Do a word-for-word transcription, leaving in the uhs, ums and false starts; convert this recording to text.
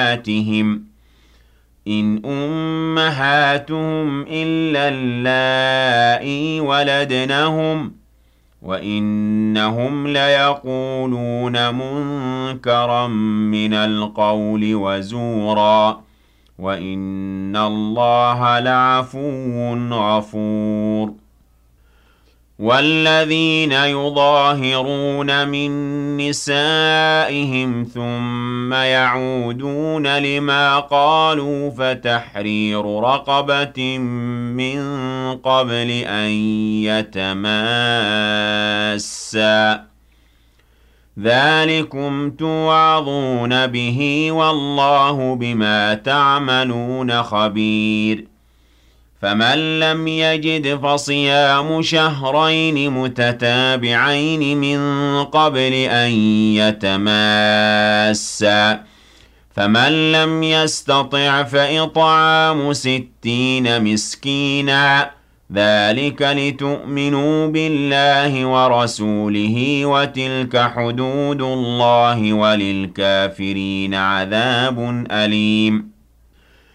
أمهاتهم إن أمهاتهم إلا اللائي ولدنهم وإنهم ليقولون منكرا من القول وزورا وإن الله لعفو غفور والذين يظاهرون من نسائهم ثم يعودون لما قالوا فتحرير رقبة من قبل أن يتماسا ذلكم توعظون به والله بما تعملون خبير فمن لم يجد فصيام شهرين متتابعين من قبل أن يتماسا فمن لم يستطع فإطعام ستين مسكينا ذلك لتؤمنوا بالله ورسوله وتلك حدود الله وللكافرين عذاب أليم